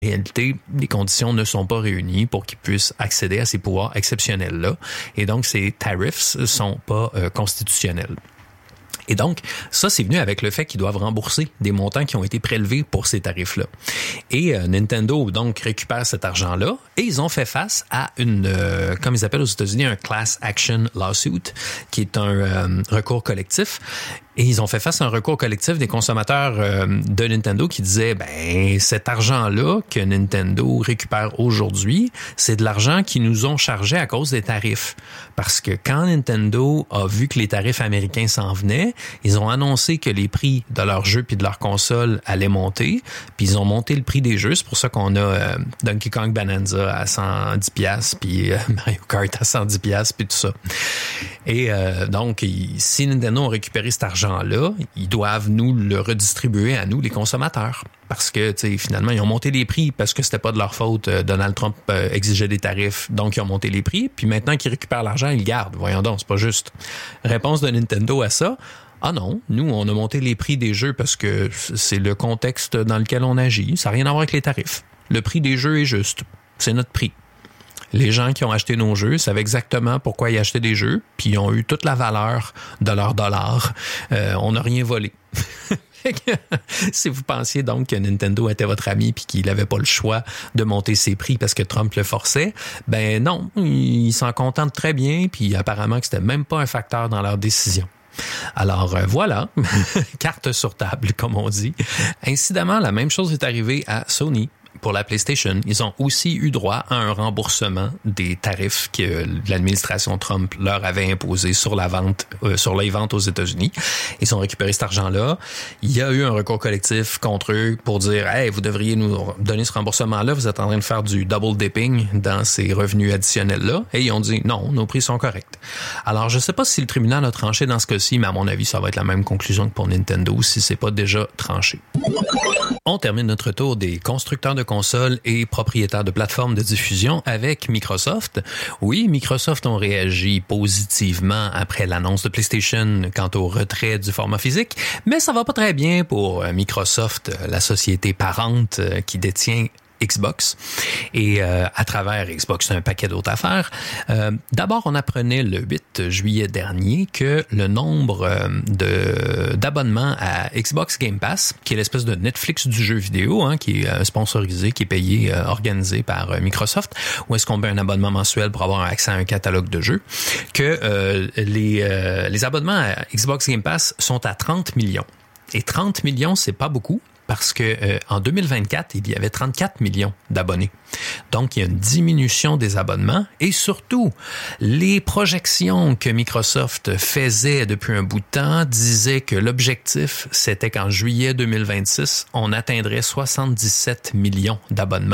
réalité, les conditions ne sont pas réunies pour qu'ils puissent accéder à ces pouvoirs exceptionnels-là. Et donc, ces tarifs sont pas constitutionnels. Et donc, ça, c'est venu avec le fait qu'ils doivent rembourser des montants qui ont été prélevés pour ces tarifs-là. Et Nintendo, donc, récupère cet argent-là et ils ont fait face à une, comme ils appellent aux États-Unis, un class action lawsuit, qui est un recours collectif. Et ils ont fait face à un recours collectif des consommateurs de Nintendo qui disaient, ben, cet argent-là que Nintendo récupère aujourd'hui, c'est de l'argent qu'ils nous ont chargé à cause des tarifs. Parce que quand Nintendo a vu que les tarifs américains s'en venaient, ils ont annoncé que les prix de leurs jeux puis de leurs consoles allaient monter, puis ils ont monté le prix des jeux. C'est pour ça qu'on a Donkey Kong Bonanza à 110$, puis Mario Kart à 110$, puis tout ça. Et donc, si Nintendo a récupéré cet argent-là, ils doivent nous le redistribuer à nous, les consommateurs. Parce que, tu sais, finalement, ils ont monté les prix parce que c'était pas de leur faute. Donald Trump exigeait des tarifs, donc ils ont monté les prix. Puis maintenant qu'ils récupèrent l'argent, ils le gardent. Voyons donc, c'est pas juste. Réponse de Nintendo à ça. Ah non, nous, on a monté les prix des jeux parce que c'est le contexte dans lequel on agit. Ça n'a rien à voir avec les tarifs. Le prix des jeux est juste. C'est notre prix. Les gens qui ont acheté nos jeux savaient exactement pourquoi ils achetaient des jeux, puis ils ont eu toute la valeur de leur dollar. On n'a rien volé. Si vous pensiez donc que Nintendo était votre ami puis qu'il n'avait pas le choix de monter ses prix parce que Trump le forçait, ben non, ils s'en contentent très bien, puis apparemment que c'était même pas un facteur dans leur décision. Alors voilà, carte sur table, comme on dit. Incidemment, la même chose est arrivée à Sony. Pour la PlayStation, ils ont aussi eu droit à un remboursement des tarifs que l'administration Trump leur avait imposés sur la vente, sur les ventes aux États-Unis. Ils ont récupéré cet argent-là. Il y a eu un recours collectif contre eux pour dire, hey, vous devriez nous donner ce remboursement-là. Vous êtes en train de faire du double dipping dans ces revenus additionnels-là. Et ils ont dit, non, nos prix sont corrects. Alors, je sais pas si le tribunal a tranché dans ce cas-ci, mais à mon avis, ça va être la même conclusion que pour Nintendo si c'est pas déjà tranché. On termine notre tour des constructeurs de consoles et propriétaires de plateformes de diffusion avec Microsoft. Oui, Microsoft ont réagi positivement après l'annonce de PlayStation quant au retrait du format physique, mais ça va pas très bien pour Microsoft, la société parente qui détient Xbox et à travers Xbox un paquet d'autres affaires. D'abord, on apprenait le 8 juillet dernier que le nombre d'abonnements à Xbox Game Pass, qui est l'espèce de Netflix du jeu vidéo, hein, qui est sponsorisé, qui est payé, organisé par Microsoft, où est-ce qu'on paie un abonnement mensuel pour avoir accès à un catalogue de jeux, que les abonnements à Xbox Game Pass sont à 30 millions. Et 30 millions, c'est pas beaucoup. Parce que en 2024, il y avait 34 millions d'abonnés. Donc, il y a une diminution des abonnements et surtout, les projections que Microsoft faisait depuis un bout de temps disaient que l'objectif, c'était qu'en juillet 2026, on atteindrait 77 millions d'abonnements.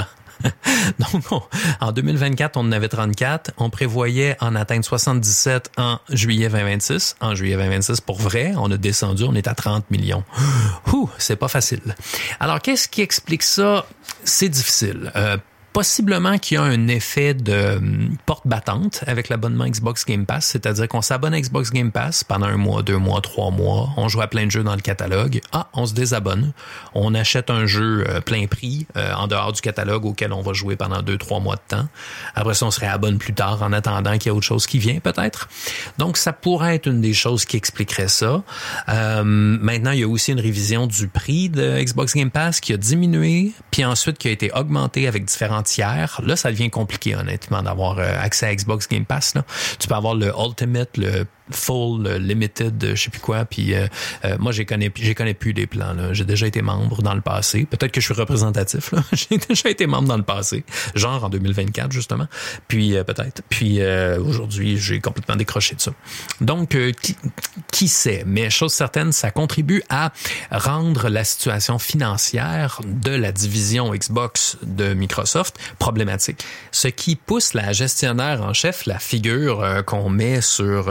Donc, en 2024, on en avait 34. On prévoyait en atteindre 77 en juillet 2026. En juillet 2026, pour vrai, on a descendu, on est à 30 millions. C'est pas facile. Alors, qu'est-ce qui explique ça? C'est difficile. Possiblement qu'il y a un effet de porte battante avec l'abonnement Xbox Game Pass, c'est-à-dire qu'on s'abonne à Xbox Game Pass pendant 1 mois, 2 mois, 3 mois, on joue à plein de jeux dans le catalogue, on se désabonne, on achète un jeu plein prix en dehors du catalogue auquel on va jouer pendant 2-3 mois de temps. Après ça, on se réabonne plus tard en attendant qu'il y ait autre chose qui vient peut-être. Donc, ça pourrait être une des choses qui expliquerait ça. Maintenant, il y a aussi une révision du prix de Xbox Game Pass qui a diminué, puis ensuite qui a été augmenté avec différentes tiers. Là, ça devient compliqué, honnêtement, d'avoir accès à Xbox Game Pass. Là. Tu peux avoir le Ultimate, le Full, le Limited, je sais plus quoi. Puis moi, j'y connais plus des plans. Là. J'ai déjà été membre dans le passé. Peut-être que je suis représentatif. Là. J'ai déjà été membre dans le passé, genre en 2024 justement. Puis peut-être. Puis aujourd'hui, j'ai complètement décroché de ça. Donc, qui sait? Mais chose certaine, ça contribue à rendre la situation financière de la division Xbox de Microsoft problématique. Ce qui pousse la gestionnaire en chef, la figure qu'on met sur le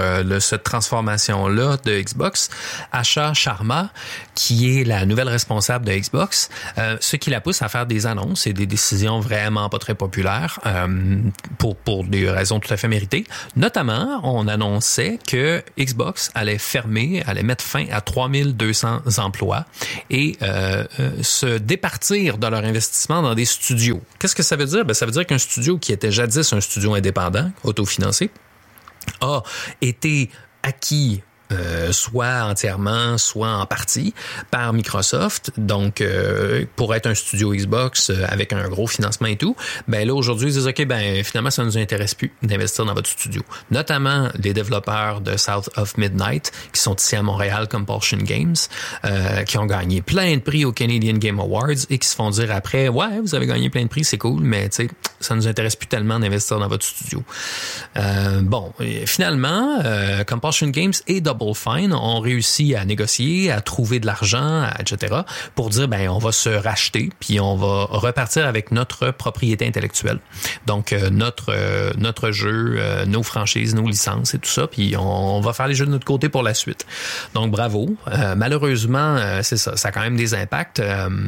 cette transformation-là de Xbox, Asha Sharma, qui est la nouvelle responsable de Xbox, ce qui la pousse à faire des annonces et des décisions vraiment pas très populaires pour des raisons tout à fait méritées. Notamment, on annonçait que Xbox allait mettre fin à 3200 emplois et se départir de leur investissement dans des studios. Qu'est-ce que ça veut dire? Ça veut dire qu'un studio qui était jadis un studio indépendant, autofinancé, a été acquis soit entièrement, soit en partie par Microsoft. Donc, pour être un studio Xbox avec un gros financement et tout, là, aujourd'hui, ils disent, OK, finalement, ça ne nous intéresse plus d'investir dans votre studio. Notamment les développeurs de South of Midnight, qui sont ici à Montréal, comme Compulsion Games, qui ont gagné plein de prix au Canadian Game Awards et qui se font dire après, ouais, vous avez gagné plein de prix, c'est cool, mais tu sais, ça nous intéresse plus tellement d'investir dans votre studio. Finalement, Compulsion Games et Double Fine ont réussi à négocier, à trouver de l'argent, etc., pour dire, on va se racheter, puis on va repartir avec notre propriété intellectuelle. Donc, notre jeu, nos franchises, nos licences et tout ça, puis on va faire les jeux de notre côté pour la suite. Donc, bravo. Malheureusement, c'est ça. Ça a quand même des impacts.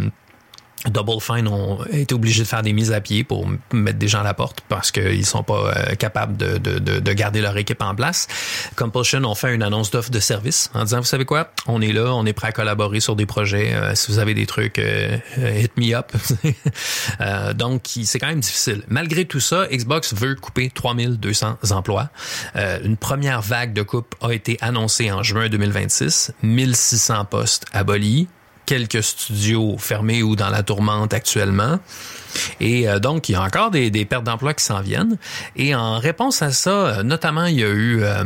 Double Fine ont été obligés de faire des mises à pied pour mettre des gens à la porte parce qu'ils sont pas capables de garder leur équipe en place. Compulsion ont fait une annonce d'offre de service en disant, vous savez quoi, on est là, on est prêt à collaborer sur des projets. Si vous avez des trucs, hit me up. Donc, c'est quand même difficile. Malgré tout ça, Xbox veut couper 3200 emplois. Une première vague de coupe a été annoncée en juin 2026. 1600 postes abolis. Quelques studios fermés ou dans la tourmente actuellement. Et donc, il y a encore des pertes d'emplois qui s'en viennent. Et en réponse à ça, notamment, il y a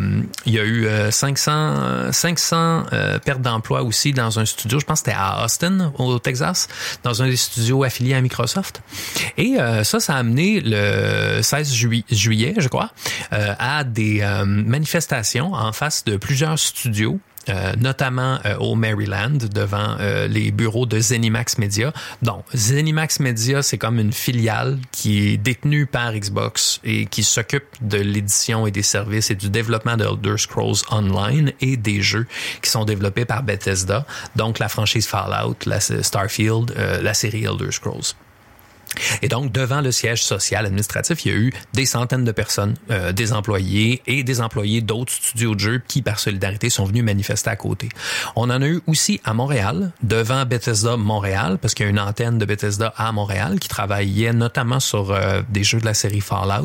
eu 500 pertes d'emplois aussi dans un studio, je pense que c'était à Austin, au Texas, dans un des studios affiliés à Microsoft. Et ça a amené le 16 juillet, je crois, à des manifestations en face de plusieurs studios. Notamment au Maryland, devant les bureaux de ZeniMax Media. Donc, ZeniMax Media, c'est comme une filiale qui est détenue par Xbox et qui s'occupe de l'édition et des services et du développement de Elder Scrolls Online et des jeux qui sont développés par Bethesda. Donc, la franchise Fallout, la Starfield, la série Elder Scrolls. Et donc, devant le siège social administratif, il y a eu des centaines de personnes, des employés et des employés d'autres studios de jeux qui, par solidarité, sont venus manifester à côté. On en a eu aussi à Montréal, devant Bethesda Montréal, parce qu'il y a une antenne de Bethesda à Montréal qui travaillait notamment sur des jeux de la série Fallout.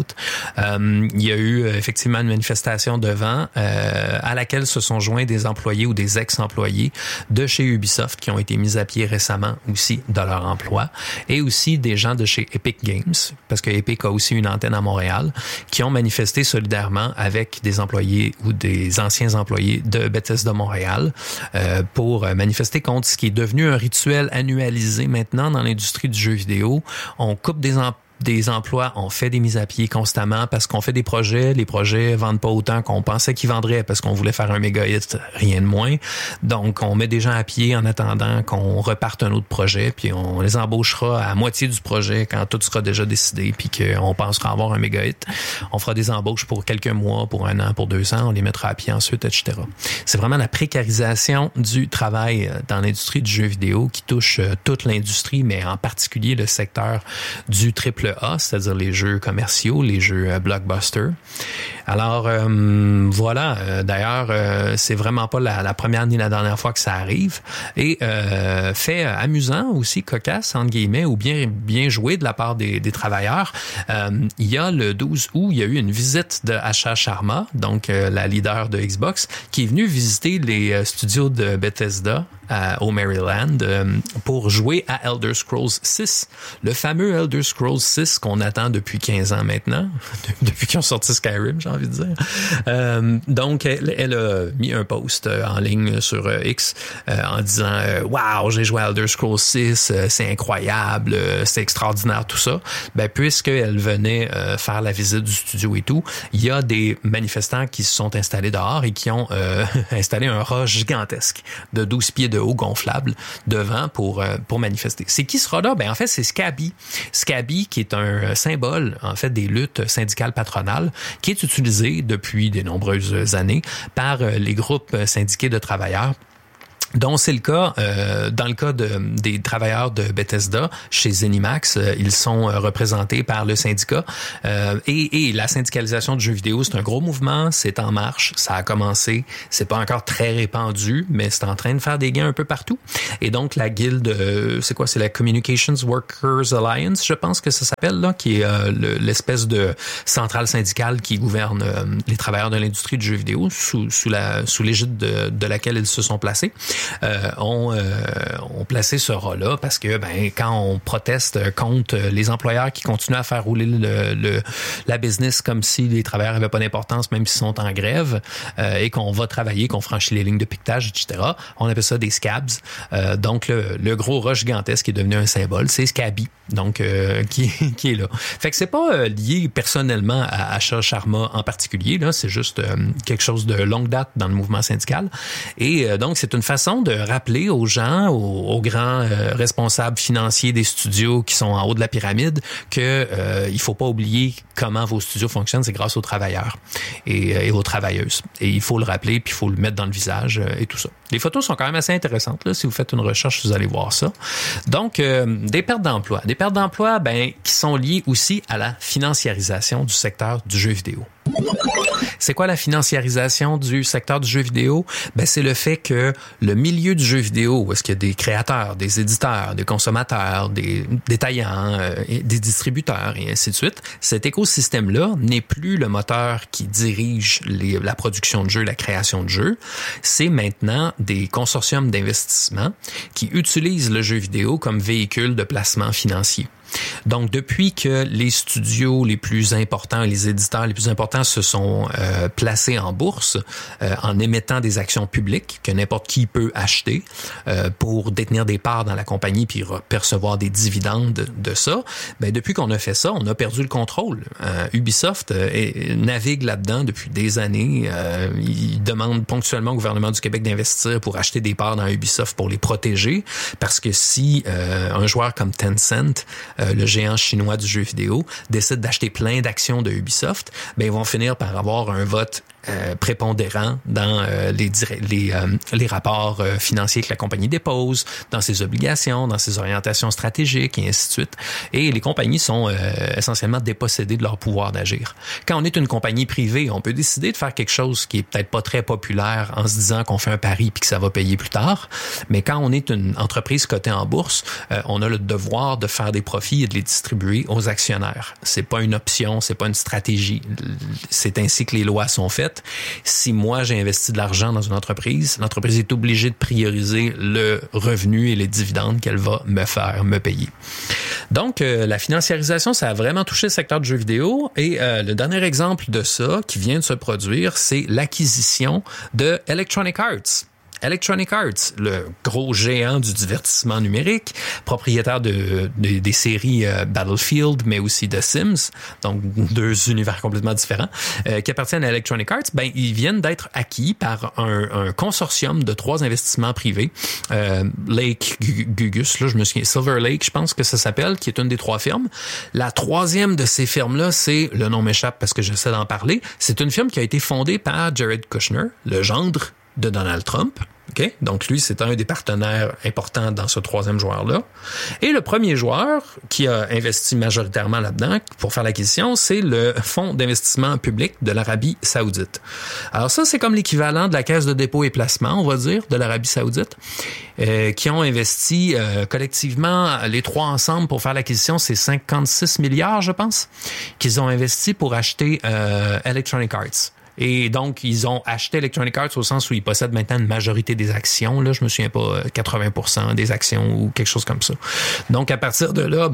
Il y a eu effectivement une manifestation devant à laquelle se sont joints des employés ou des ex-employés de chez Ubisoft qui ont été mis à pied récemment aussi de leur emploi et aussi des gens de chez Epic Games, parce que Epic a aussi une antenne à Montréal, qui ont manifesté solidairement avec des employés ou des anciens employés de Bethesda Montréal pour manifester contre ce qui est devenu un rituel annualisé maintenant dans l'industrie du jeu vidéo. On coupe des emplois, on fait des mises à pied constamment parce qu'on fait des projets. Les projets vendent pas autant qu'on pensait qu'ils vendraient parce qu'on voulait faire un méga hit, rien de moins. Donc, on met des gens à pied en attendant qu'on reparte un autre projet, puis on les embauchera à moitié du projet quand tout sera déjà décidé, puis qu'on pensera avoir un méga hit. On fera des embauches pour quelques mois, pour 1 an, pour 2 ans, on les mettra à pied ensuite, etc. C'est vraiment la précarisation du travail dans l'industrie du jeu vidéo qui touche toute l'industrie, mais en particulier le secteur du AAA, c'est-à-dire les jeux commerciaux, les jeux blockbuster. Alors, voilà. D'ailleurs, c'est vraiment pas la première ni la dernière fois que ça arrive. Et fait amusant aussi, cocasse, entre guillemets, ou bien joué de la part des travailleurs. Il y a le 12 août, il y a eu une visite de Asha Sharma, donc la leader de Xbox, qui est venue visiter les studios de Bethesda au Maryland pour jouer à Elder Scrolls 6. Le fameux Elder Scrolls 6 qu'on attend depuis 15 ans maintenant, depuis qu'ils ont sorti Skyrim, j'ai envie de dire. Donc, elle a mis un post en ligne sur X en disant « Wow, j'ai joué à Elder Scrolls 6, c'est incroyable, c'est extraordinaire tout ça. » Ben, puisqu'elle venait faire la visite du studio et tout, il y a des manifestants qui se sont installés dehors et qui ont installé un rat gigantesque de 12 pieds de de haut gonflable devant pour manifester. C'est qui sera là? Ben en fait, c'est Scabi. Scabi, qui est un symbole, en fait, des luttes syndicales patronales, qui est utilisé depuis de nombreuses années par les groupes syndiqués de travailleurs, dont c'est le cas dans le cas des travailleurs de Bethesda chez ZeniMax, ils sont représentés par le syndicat et la syndicalisation du jeu vidéo, c'est un gros mouvement, c'est en marche, ça a commencé, c'est pas encore très répandu, mais c'est en train de faire des gains un peu partout. Et donc la guilde, c'est la Communications Workers Alliance, je pense que ça s'appelle là, qui est l'espèce de centrale syndicale qui gouverne les travailleurs de l'industrie du jeu vidéo sous l'égide de laquelle ils se sont placés. Ont placé ce rat-là parce que quand on proteste contre les employeurs qui continuent à faire rouler la business comme si les travailleurs n'avaient pas d'importance même s'ils sont en grève et qu'on va travailler, qu'on franchit les lignes de piquetage, etc. On appelle ça des scabs. Donc le gros rat gigantesque qui est devenu un symbole, c'est Scabi, donc qui est là. Fait que c'est pas lié personnellement à Asha Sharma en particulier, là, c'est juste quelque chose de longue date dans le mouvement syndical. Et donc c'est une façon de rappeler aux gens, aux grands responsables financiers des studios qui sont en haut de la pyramide que il faut pas oublier comment vos studios fonctionnent, c'est grâce aux travailleurs et aux travailleuses. Et il faut le rappeler, puis il faut le mettre dans le visage et tout ça. Les photos sont quand même assez intéressantes. Là. Si vous faites une recherche, vous allez voir ça. Donc, des pertes d'emplois. Des pertes d'emplois qui sont liées aussi à la financiarisation du secteur du jeu vidéo. C'est quoi la financiarisation du secteur du jeu vidéo? C'est le fait que le milieu du jeu vidéo, où est-ce qu'il y a des créateurs, des éditeurs, des consommateurs, des détaillants, des distributeurs et ainsi de suite, cet écosystème-là n'est plus le moteur qui dirige la production de jeux, la création de jeux. C'est maintenant des consortiums d'investissement qui utilisent le jeu vidéo comme véhicule de placement financier. Donc, depuis que les studios les plus importants, les éditeurs les plus importants se sont placés en bourse en émettant des actions publiques que n'importe qui peut acheter pour détenir des parts dans la compagnie puis percevoir des dividendes de ça, depuis qu'on a fait ça, on a perdu le contrôle. Ubisoft navigue là-dedans depuis des années. Ils demandent ponctuellement au gouvernement du Québec d'investir pour acheter des parts dans Ubisoft pour les protéger parce que si un joueur comme Tencent, le géant chinois du jeu vidéo, décide d'acheter plein d'actions de Ubisoft, ils vont finir par avoir un vote prépondérant dans les rapports financiers que la compagnie dépose, dans ses obligations, dans ses orientations stratégiques et ainsi de suite. Et les compagnies sont essentiellement dépossédées de leur pouvoir d'agir. Quand on est une compagnie privée, on peut décider de faire quelque chose qui est peut-être pas très populaire en se disant qu'on fait un pari puis que ça va payer plus tard. Mais quand on est une entreprise cotée en bourse, on a le devoir de faire des profits et de les distribuer aux actionnaires. C'est pas une option, c'est pas une stratégie. C'est ainsi que les lois sont faites. Si moi, j'ai investi de l'argent dans une entreprise, l'entreprise est obligée de prioriser le revenu et les dividendes qu'elle va me payer. Donc, la financiarisation, ça a vraiment touché le secteur du jeu vidéo. Et le dernier exemple de ça qui vient de se produire, c'est l'acquisition de Electronic Arts. Electronic Arts, le gros géant du divertissement numérique, propriétaire des séries Battlefield, mais aussi de Sims, donc deux univers complètement différents, qui appartiennent à Electronic Arts, ils viennent d'être acquis par un consortium de 3 investissements privés. Lake Gugus, là, je me souviens, Silver Lake, je pense que ça s'appelle, qui est une des 3 firmes. La 3e de ces firmes-là, c'est, le nom m'échappe parce que j'essaie d'en parler, c'est une firme qui a été fondée par Jared Kushner, le gendre de Donald Trump. Okay? Donc, lui, c'est un des partenaires importants dans ce 3e joueur-là. Et le premier joueur qui a investi majoritairement là-dedans pour faire l'acquisition, c'est le fonds d'investissement public de l'Arabie Saoudite. Alors ça, c'est comme l'équivalent de la caisse de dépôt et placement, on va dire, de l'Arabie Saoudite, qui ont investi collectivement, les 3 ensemble pour faire l'acquisition, c'est 56 milliards, je pense, qu'ils ont investi pour acheter Electronic Arts. Et donc, ils ont acheté Electronic Arts au sens où ils possèdent maintenant une majorité des actions. Là, je me souviens pas, 80% des actions ou quelque chose comme ça. Donc, à partir de là,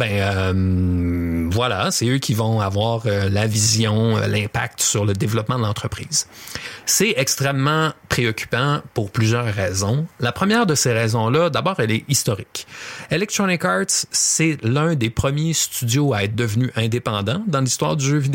voilà, c'est eux qui vont avoir la vision, l'impact sur le développement de l'entreprise. C'est extrêmement préoccupant pour plusieurs raisons. La première de ces raisons-là, d'abord, elle est historique. Electronic Arts, c'est l'un des premiers studios à être devenu indépendant dans l'histoire du jeu vidéo.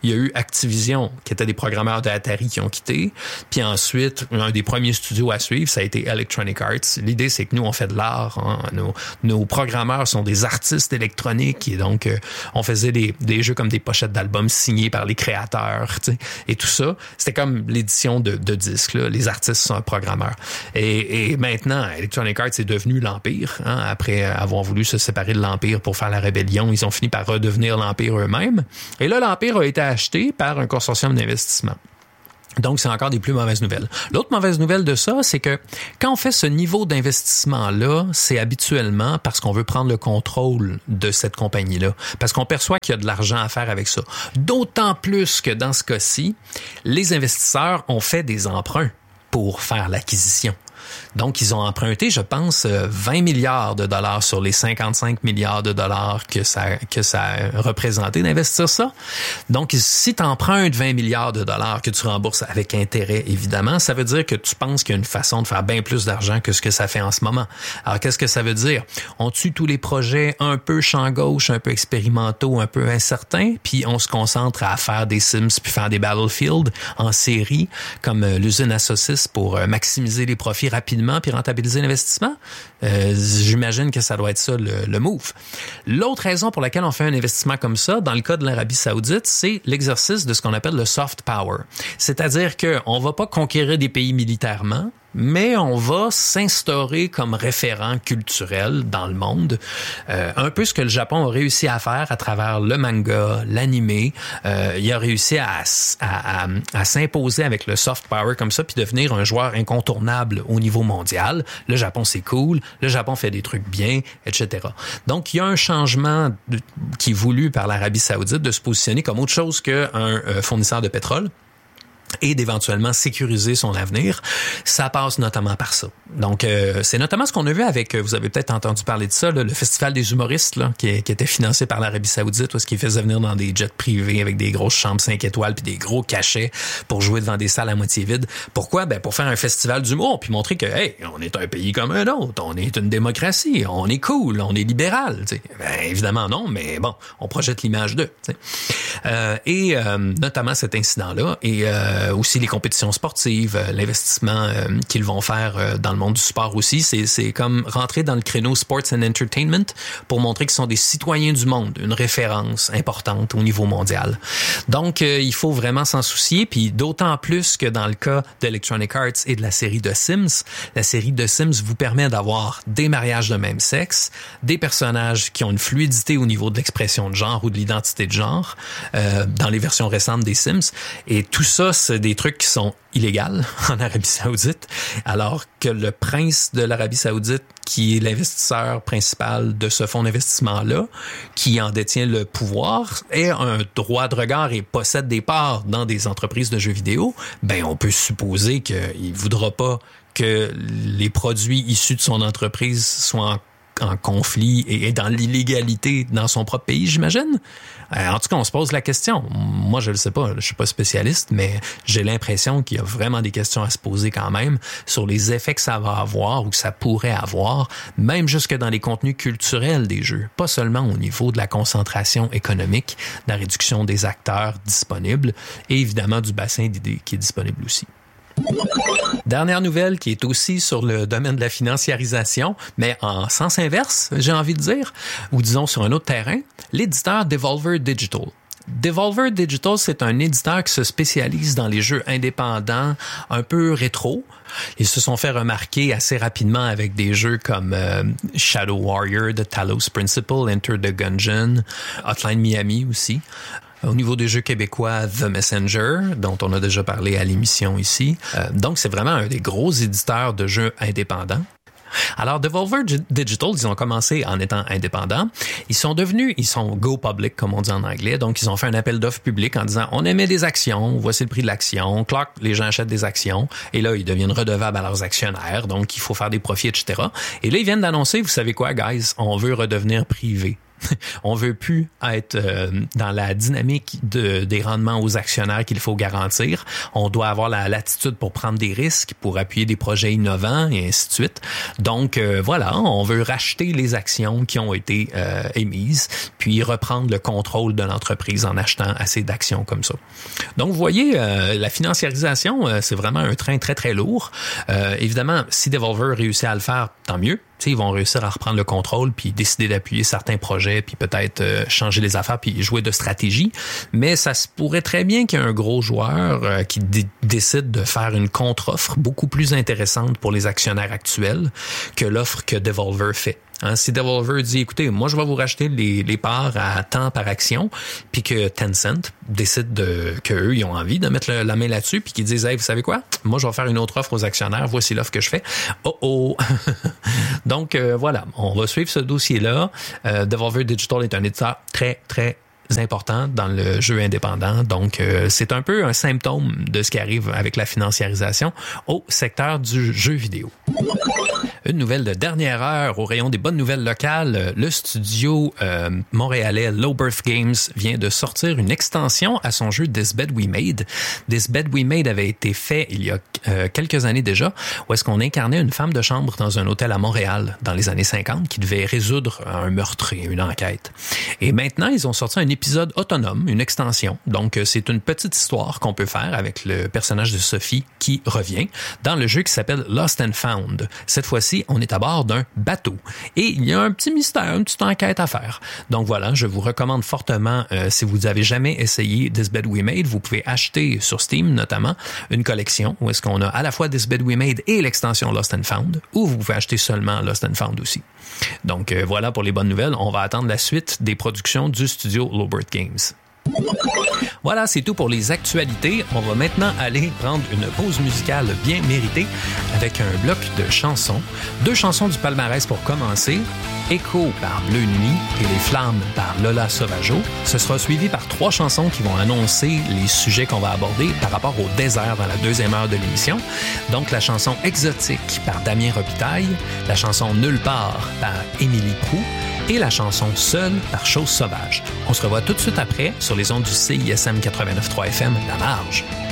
il y a eu Activision, qui étaient des programmeurs de Atari qui ont quitté. Puis ensuite, un des premiers studios à suivre, ça a été Electronic Arts. L'idée, c'est que nous, on fait de l'art. Hein. Nos programmeurs sont des artistes électroniques et donc, on faisait des jeux comme des pochettes d'albums signés par les créateurs, tu sais, et tout ça. C'était comme l'édition de disques, là. Les artistes sont un programmeur. Et maintenant, Electronic Arts est devenu l'Empire. Hein. Après avoir voulu se séparer de l'Empire pour faire la rébellion, ils ont fini par redevenir l'Empire eux-mêmes. Et là, l'Empire a été acheté par un consortium d'investissement. Donc, c'est encore des plus mauvaises nouvelles. L'autre mauvaise nouvelle de ça, c'est que quand on fait ce niveau d'investissement-là, c'est habituellement parce qu'on veut prendre le contrôle de cette compagnie-là, parce qu'on perçoit qu'il y a de l'argent à faire avec ça. D'autant plus que dans ce cas-ci, les investisseurs ont fait des emprunts pour faire l'acquisition. Donc, ils ont emprunté, je pense, 20 milliards de dollars sur les 55 milliards de dollars que ça a représenté d'investir ça. Donc, si tu empruntes 20 milliards de dollars que tu rembourses avec intérêt, évidemment, ça veut dire que tu penses qu'il y a une façon de faire bien plus d'argent que ce que ça fait en ce moment. Alors, qu'est-ce que ça veut dire? On tue tous les projets un peu champ gauche, un peu expérimentaux, un peu incertains, puis on se concentre à faire des Sims puis faire des Battlefield en série, comme l'usine à saucisses pour maximiser les profits rapidement puis rentabiliser l'investissement. J'imagine que ça doit être ça le move. L'autre raison pour laquelle on fait un investissement comme ça, dans le cas de l'Arabie Saoudite, c'est l'exercice de ce qu'on appelle le soft power. C'est-à-dire qu'on va pas conquérir des pays militairement, mais on va s'instaurer comme référent culturel dans le monde. Un peu ce que le Japon a réussi à faire à travers le manga, l'animé. Il a réussi à s'imposer avec le soft power comme ça, puis devenir un joueur incontournable au niveau mondial. Le Japon, c'est cool. Le Japon fait des trucs bien, etc. Donc, il y a un changement qui est voulu par l'Arabie Saoudite de se positionner comme autre chose qu'un fournisseur de pétrole et d'éventuellement sécuriser son avenir. Ça passe notamment par ça. Donc, c'est notamment ce qu'on a vu avec, vous avez peut-être entendu parler de ça, là, le Festival des humoristes là, qui était financé par l'Arabie Saoudite, où ce qui faisait venir dans des jets privés avec des grosses chambres 5 étoiles puis des gros cachets pour jouer devant des salles à moitié vides. Pourquoi? Ben, pour faire un festival d'humour puis montrer que, hey, on est un pays comme un autre, on est une démocratie, on est cool, on est libéral. T'sais. Ben, évidemment non, mais bon, on projette l'image d'eux. Et notamment cet incident-là et aussi les compétitions sportives, l'investissement qu'ils vont faire dans le monde du sport aussi, c'est comme rentrer dans le créneau sports and entertainment pour montrer qu'ils sont des citoyens du monde, une référence importante au niveau mondial. Donc, il faut vraiment s'en soucier, puis d'autant plus que dans le cas d'Electronic Arts et de la série de Sims, la série de Sims vous permet d'avoir des mariages de même sexe, des personnages qui ont une fluidité au niveau de l'expression de genre ou de l'identité de genre dans les versions récentes des Sims, et tout ça, c'est des trucs qui sont illégaux en Arabie Saoudite, alors que le prince de l'Arabie Saoudite, qui est l'investisseur principal de ce fonds d'investissement-là, qui en détient le pouvoir, a un droit de regard et possède des parts dans des entreprises de jeux vidéo, ben on peut supposer qu'il voudra pas que les produits issus de son entreprise soient en conflit et dans l'illégalité dans son propre pays, j'imagine. En tout cas, on se pose la question. Moi, je le sais pas, je suis pas spécialiste, mais j'ai l'impression qu'il y a vraiment des questions à se poser quand même sur les effets que ça va avoir ou que ça pourrait avoir, même jusque dans les contenus culturels des jeux, pas seulement au niveau de la concentration économique, de la réduction des acteurs disponibles et évidemment du bassin d'idées qui est disponible aussi. Dernière nouvelle qui est aussi sur le domaine de la financiarisation, mais en sens inverse, j'ai envie de dire, ou disons sur un autre terrain, l'éditeur Devolver Digital. Devolver Digital, c'est un éditeur qui se spécialise dans les jeux indépendants un peu rétro. Ils se sont fait remarquer assez rapidement avec des jeux comme Shadow Warrior, The Talos Principle, Enter the Gungeon, Hotline Miami aussi. Au niveau des jeux québécois, The Messenger, dont on a déjà parlé à l'émission ici. Donc, c'est vraiment un des gros éditeurs de jeux indépendants. Alors, Devolver Digital, ils ont commencé en étant indépendants. Ils sont go public, comme on dit en anglais. Donc, ils ont fait un appel d'offres public en disant, on émet des actions, voici le prix de l'action, clac, les gens achètent des actions. Et là, ils deviennent redevables à leurs actionnaires. Donc, il faut faire des profits, etc. Et là, ils viennent d'annoncer, vous savez quoi, guys, on veut redevenir privé. On veut plus être dans la dynamique des rendements aux actionnaires qu'il faut garantir. On doit avoir la latitude pour prendre des risques, pour appuyer des projets innovants et ainsi de suite. Donc voilà, on veut racheter les actions qui ont été émises, puis reprendre le contrôle de l'entreprise en achetant assez d'actions comme ça. Donc vous voyez, la financiarisation, c'est vraiment un train très très lourd. Évidemment, si Devolver réussit à le faire, tant mieux. T'sais, ils vont réussir à reprendre le contrôle puis décider d'appuyer certains projets puis peut-être changer les affaires puis jouer de stratégie. Mais ça se pourrait très bien qu'il y ait un gros joueur qui décide de faire une contre-offre beaucoup plus intéressante pour les actionnaires actuels que l'offre que Devolver fait. Hein, si Devolver dit, écoutez, moi je vais vous racheter les parts à tant par action, puis que Tencent décide qu'eux, ils ont envie de mettre la main là-dessus, puis qu'ils disent, hey, vous savez quoi? Moi je vais faire une autre offre aux actionnaires, voici l'offre que je fais. Oh! Donc voilà, on va suivre ce dossier-là. Devolver Digital est un éditeur très, très important dans le jeu indépendant. Donc, c'est un peu un symptôme de ce qui arrive avec la financiarisation au secteur du jeu vidéo. Une nouvelle de dernière heure au rayon des bonnes nouvelles locales. Le studio montréalais Low Birth Games vient de sortir une extension à son jeu This Bed We Made. This Bed We Made avait été fait il y a quelques années déjà, où est-ce qu'on incarnait une femme de chambre dans un hôtel à Montréal dans les années 50 qui devait résoudre un meurtre et une enquête. Et maintenant, ils ont sorti un épisode autonome, une extension. Donc, c'est une petite histoire qu'on peut faire avec le personnage de Sophie qui revient dans le jeu qui s'appelle Lost and Found. Cette fois-ci, on est à bord d'un bateau. Et il y a un petit mystère, une petite enquête à faire. Donc voilà, je vous recommande fortement, si vous n'avez jamais essayé This Bed We Made, vous pouvez acheter sur Steam notamment une collection où est-ce qu'on a à la fois This Bed We Made et l'extension Lost and Found, ou vous pouvez acheter seulement Lost and Found aussi. Donc voilà pour les bonnes nouvelles. On va attendre la suite des productions du studio Low Birth Games. Voilà, c'est tout pour les actualités. On va maintenant aller prendre une pause musicale bien méritée avec un bloc de chansons. 2 chansons du palmarès pour commencer. Écho par Bleu Nuit et Les Flammes par Lola Sauvageau. Ce sera suivi par 3 chansons qui vont annoncer les sujets qu'on va aborder par rapport au désert dans la 2e heure de l'émission. Donc la chanson Exotique par Damien Robitaille, la chanson Nulle part par Émilie Proulx et la chanson Seule par Chose Sauvage. On se revoit tout de suite après sur les ondes du CISM 89.3 FM La Marge.